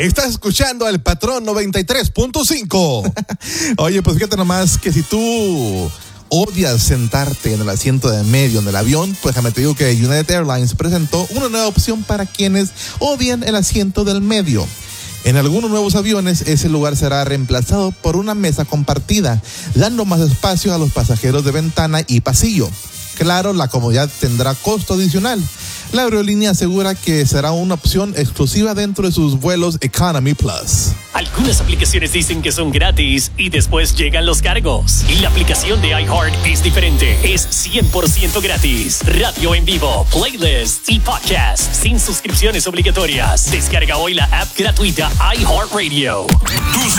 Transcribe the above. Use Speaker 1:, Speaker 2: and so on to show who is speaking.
Speaker 1: Estás escuchando El Patrón 93.5. Oye, pues fíjate nomás que si tú odias sentarte en el asiento de medio en el avión, pues déjame te digo que United Airlines presentó una nueva opción para quienes odian el asiento del medio. En algunos nuevos aviones, ese lugar será reemplazado por una mesa compartida, dando más espacio a los pasajeros de ventana y pasillo. Claro, la comodidad tendrá costo adicional. La aerolínea asegura que será una opción exclusiva dentro de sus vuelos Economy Plus.
Speaker 2: Algunas aplicaciones dicen que son gratis y después llegan los cargos. Y la aplicación de iHeart es diferente. Es 100% gratis. Radio en vivo, playlists y podcasts sin suscripciones obligatorias. Descarga hoy la app gratuita iHeartRadio.
Speaker 3: Tus